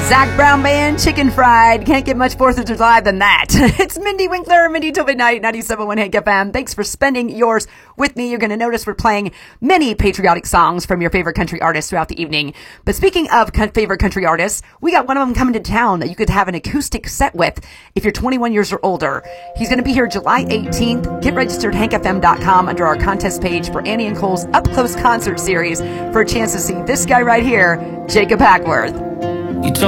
Zach Brown Band, Chicken Fried. Can't get much 4th of July than that. It's Mindy Winkler, Mindy till midnight, 97.1 Hank FM. Thanks for spending yours with me. You're going to notice we're playing many patriotic songs from your favorite country artists throughout the evening. But speaking of favorite country artists, we got one of them coming to town that you could have an acoustic set with if you're 21 years or older. He's going to be here July 18th. Get registered hankfm.com under our contest page for Annie and Cole's Up Close concert series for a chance to see this guy right here, Jacob Hackworth. You told